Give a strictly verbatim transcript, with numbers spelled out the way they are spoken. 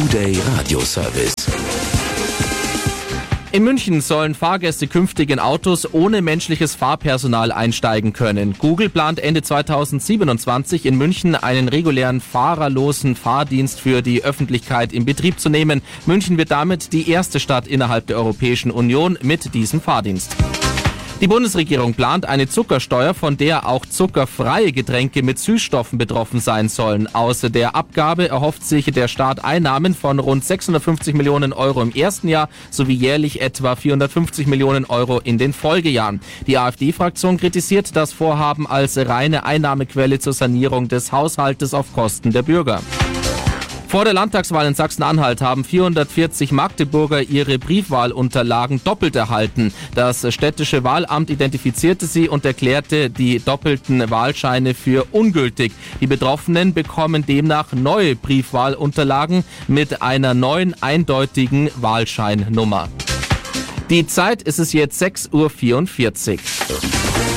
Today Radio Service. In München sollen Fahrgäste künftig in Autos ohne menschliches Fahrpersonal einsteigen können. Google plant Ende zweitausendsiebenundzwanzig in München einen regulären fahrerlosen Fahrdienst für die Öffentlichkeit in Betrieb zu nehmen. München wird damit die erste Stadt innerhalb der Europäischen Union mit diesem Fahrdienst. Die Bundesregierung plant eine Zuckersteuer, von der auch zuckerfreie Getränke mit Süßstoffen betroffen sein sollen. Außer der Abgabe erhofft sich der Staat Einnahmen von rund sechshundertfünfzig Millionen Euro im ersten Jahr sowie jährlich etwa vierhundertfünfzig Millionen Euro in den Folgejahren. Die AfD-Fraktion kritisiert das Vorhaben als reine Einnahmequelle zur Sanierung des Haushaltes auf Kosten der Bürger. Vor der Landtagswahl in Sachsen-Anhalt haben vierhundertvierzig Magdeburger ihre Briefwahlunterlagen doppelt erhalten. Das städtische Wahlamt identifizierte sie und erklärte die doppelten Wahlscheine für ungültig. Die Betroffenen bekommen demnach neue Briefwahlunterlagen mit einer neuen eindeutigen Wahlscheinnummer. Die Zeit ist es jetzt sechs Uhr vierundvierzig.